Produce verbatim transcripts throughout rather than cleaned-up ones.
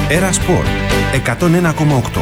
Έρα Σπορ εκατόν ένα κόμμα οκτώ.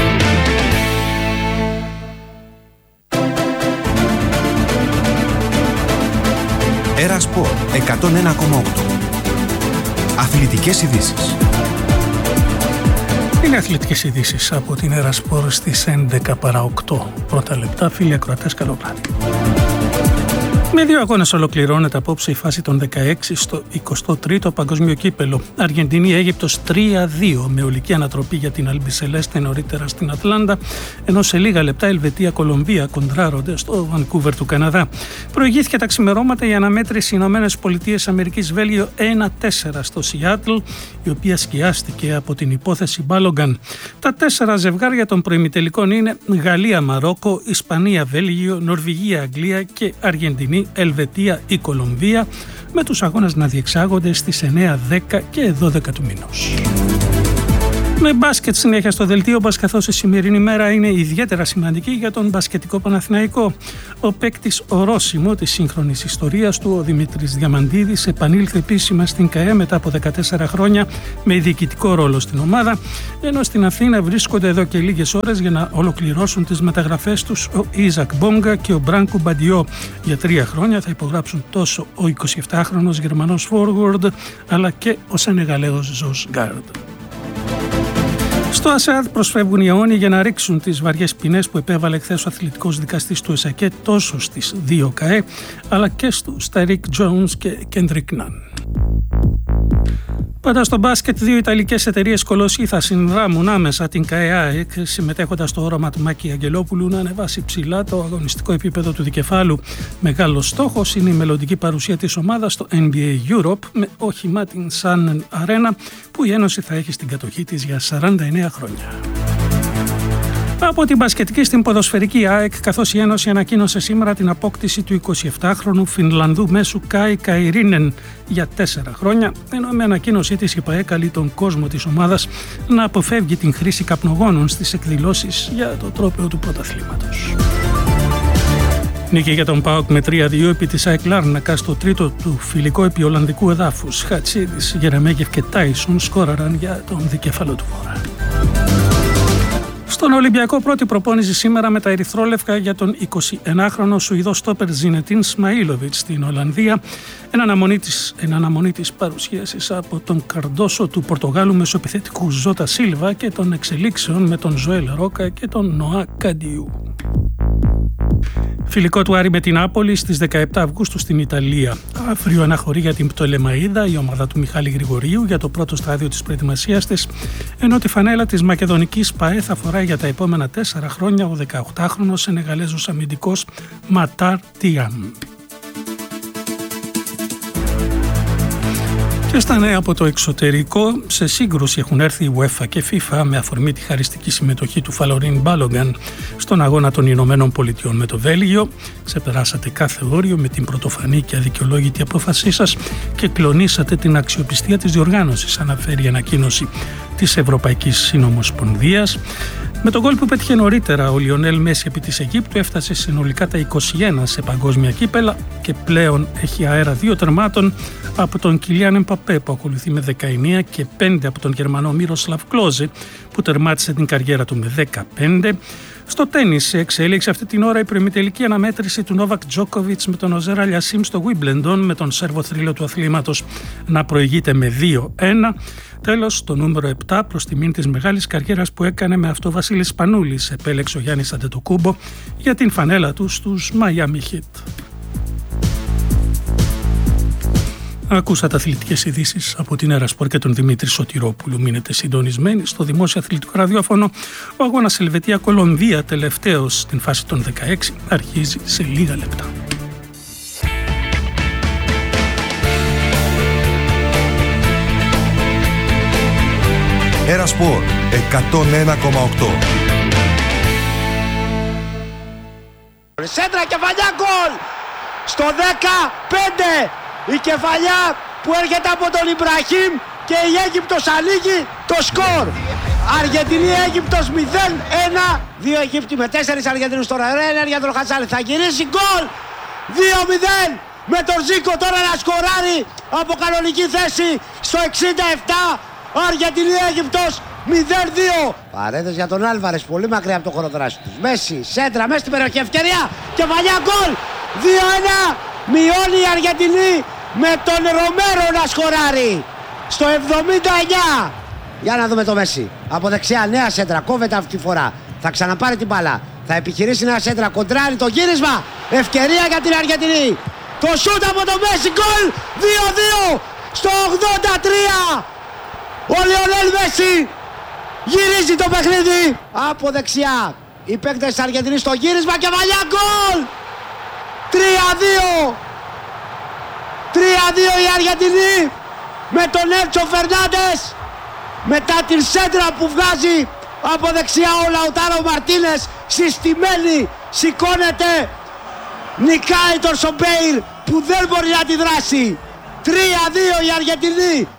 Έρα Σπορ εκατόν ένα κόμμα οκτώ. Αθλητικές ειδήσεις. Είναι αθλητικές ειδήσεις από την Έρα Σπορ στις έντεκα παρά οκτώ. Πρώτα λεπτά, φίλοι ακροατές, καλό βράδυ. Με δύο αγώνες ολοκληρώνεται απόψε η φάση των δεκαέξι στο εικοστό τρίτο Παγκόσμιο Κύπελλο. Αργεντινή-Αίγυπτος τρία δύο με ολική ανατροπή για την Αλμπισελέστε νωρίτερα στην Ατλάντα, ενώ σε λίγα λεπτά Ελβετία-Κολομβία κοντράρονται στο Βανκούβερ του Καναδά. Προηγήθηκε τα ξημερώματα η αναμέτρηση Ηνωμένες Πολιτείες Αμερικής Βέλγιο ένα τέσσερα στο Σιάτλ, η οποία σκιάστηκε από την υπόθεση Μπάλογκαν. Τα τέσσερα ζευγάρια των προημιτελικών είναι Γαλλία-Μαρόκο, Ισπανία-Βέλγιο, Νορβηγία-Αγγλία και Αργεντινή Ελβετία ή Κολομβία, με τους αγώνες να διεξάγονται στις εννέα, δέκα και δώδεκα του μηνός. Με μπάσκετ συνέχεια στο δελτίο μας, καθώς η σημερινή μέρα είναι ιδιαίτερα σημαντική για τον μπασκετικό Παναθηναϊκό. Ο παίκτης ορόσημο της σύγχρονης ιστορίας του, ο Δημήτρης Διαμαντίδης, επανήλθε επίσημα στην ΚΑΕ μετά από δεκατέσσερα χρόνια με διοικητικό ρόλο στην ομάδα, ενώ στην Αθήνα βρίσκονται εδώ και λίγες ώρες για να ολοκληρώσουν τις μεταγραφές τους ο Ιζακ Μπόγκα και ο Μπράνκο Μπαντιό. Για τρία χρόνια θα υπογράψουν τόσο ο εικοσιεπτάχρονος Γερμανός forward αλλά και ο Σενεγαλαίος Ζος Γκάρντ. Στο ΑΣΕΑΔ προσφεύγουν οι αιώνιοι για να ρίξουν τις βαριές ποινές που επέβαλε χθες ο αθλητικός δικαστής του ΕΣΑΚΕ τόσο στις δύο ΚΑΕ αλλά και στους Ταρίκ Τζόουνς και Κέντρικ Ναν. Πάντα στο μπάσκετ, δύο Ιταλικές εταιρείες κολοσσοί θα συνδράμουν άμεσα την ΚΑΕΑΕΚ, συμμετέχοντας στο όραμα του Μάκη Αγγελόπουλου να ανεβάσει ψηλά το αγωνιστικό επίπεδο του δικεφάλου. Μεγάλος στόχος είναι η μελλοντική παρουσία της ομάδας στο N B A Europe, με όχημα την Sun Arena, που η Ένωση θα έχει στην κατοχή της για σαράντα εννέα χρόνια. Από την μπασκετική στην ποδοσφαιρική ΑΕΚ, καθώς η Ένωση ανακοίνωσε σήμερα την απόκτηση του εικοσιεπτάχρονου Φινλανδού μέσου Κάι Καϊρίνεν για τέσσερα χρόνια, ενώ με ανακοίνωσή της η ΠΑΕ καλεί τον κόσμο της ομάδας να αποφεύγει την χρήση καπνογόνων στις εκδηλώσεις για το τρόπαιο του πρωταθλήματος. Νίκη για τον ΠΑΟΚ με τρία δύο επί της ΑΕΚ Λάρνακα στο τρίτο του φιλικό επί Ολλανδικού εδάφους. Χατσίδης, Γερεμέγεφ και Τάισον σκόραραν για τον δικέφαλο του Βορρά. Στον Ολυμπιακό, πρώτη προπόνηση σήμερα με τα ερυθρόλευκα για τον εικοσιενάχρονο Σουηδό στόπερ Ζινετίν Σμαΐλοβιτς στην Ολλανδία, εν αναμονή της, εν αναμονή της παρουσίασης από τον Καρντόσο του Πορτογάλου μεσοεπιθετικού Ζώτα Σίλβα και των εξελίξεων με τον Ζωέλ Ρόκα και τον Νοά Καντιού. Φιλικό του Άρη με την Νάπολη στις δεκαεπτά Αυγούστου στην Ιταλία. Αύριο αναχωρεί για την Πτολεμαΐδα η ομάδα του Μιχάλη Γρηγορίου για το πρώτο στάδιο της προετοιμασίας της, ενώ τη φανέλα της μακεδονικής ΠΑΕ θα φοράει για τα επόμενα τέσσερα χρόνια ο δεκαοκτάχρονος Σενεγαλέζος αμυντικός Ματάρ Τιάμ. Και στα νέα από το εξωτερικό, σε σύγκρουση έχουν έρθει η UEFA και FIFA με αφορμή τη χαριστική συμμετοχή του Φαλωρίν Μπάλογκαν στον αγώνα των Ηνωμένων Πολιτειών με το Βέλγιο. Ξεπεράσατε κάθε όριο με την πρωτοφανή και αδικαιολόγητη απόφασή σας και κλονίσατε την αξιοπιστία της διοργάνωσης, αναφέρει η ανακοίνωση της Ευρωπαϊκής Συνομοσπονδίας. Με τον γκολ που πέτυχε νωρίτερα, ο Λιονέλ Μέση επί της Αιγύπτου έφτασε συνολικά τα είκοσι ένα σε παγκόσμια κύπελα και πλέον έχει αέρα δύο τερμάτων από τον Κιλιάν Εμπαπέ που ακολουθεί με δεκαεννέα και πέντε από τον Γερμανό Μίροσλαβ Κλόζε που τερμάτισε την καριέρα του με δεκαπέντε. Στο τένις εξέλιξε αυτή την ώρα η προημιτελική αναμέτρηση του Νόβακ Τζόκοβιτς με τον Οζέρ Αλιασίμ στο Wimbledon, με τον Σέρβο θρύλο του αθλήματος να προηγείται με δύο ένα. Τέλος, το νούμερο επτά προς τιμήν της μεγάλης καριέρας που έκανε με αυτό Βασίλης Πανούλης επέλεξε ο Γιάννης Αντετοκούμπο για την φανέλα του στους Miami Heat. Ακούσατε αθλητικές ειδήσεις από την Έρα Σπορ και τον Δημήτρη Σωτηρόπουλου. Μείνετε συντονισμένοι στο δημόσιο αθλητικό ραδιόφωνο. Ο αγώνας Ελβετία-Κολομβία, τελευταίος στην φάση των δεκαέξι, αρχίζει σε λίγα λεπτά. Έρα Σπορ εκατόν ένα κόμμα οκτώ. Σέντρα, κεφαλιά, γκολ! Στο δεκαπέντε η κεφαλιά που έρχεται από τον Ιμπραχήμ και η Αίγυπτος ανοίγει το σκορ. Αργεντινή-Αίγυπτος μηδέν ένα. Δύο Αιγύπτιοι με τέσσερις Αργεντινούς τώρα. Ρένερ για τον Χατσάλη. Θα γυρίσει γκολ. δύο μηδέν με τον Ζήκο τώρα να σκοράρει από κανονική θέση στο εξήντα επτά. Αργεντινή-Αίγυπτος μηδέν δύο. Παρέδες για τον Άλβαρες, πολύ μακριά από το χώρο δράση τους. Μέση, σέντρα, μέσα στην περιοχή, ευκαιρία, κεφαλιά, γκολ. δύο ένα, μειώνει η Αργεντινή με τον Ρομέρο να σκοράρει στο εβδομήντα εννιά. Για να δούμε το Μέση. Από δεξιά νέα σέντρα, κόβεται αυτή τη φορά. Θα ξαναπάρει την μπάλα. Θα επιχειρήσει νέα σέντρα, κοντράρει το γύρισμα. Ευκαιρία για την Αργεντινή. Το σούτ από το Μέση, γκολ. δύο δύο στο ογδόντα τρία. Ο Λιονέλ Μέση γυρίζει το παιχνίδι. Από δεξιά οι παίκτες της Αργεντινής στο γύρισμα και βαλιά, γκολ. τρία δύο. τρία δύο η Αργεντινή με τον Έντσο Φερνάντες. Μετά την σέντρα που βγάζει από δεξιά ο Λαουτάρο Μαρτίνες, συστημένη, σηκώνεται, νικάει τον Σομπέιρ που δεν μπορεί να αντιδράσει. τρία δύο η Αργεντινή